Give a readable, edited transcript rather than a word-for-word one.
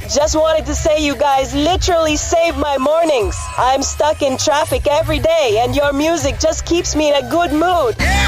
Just wanted to say you guys literally saved my mornings. I'm stuck in traffic every day, and your music just keeps me in a good mood.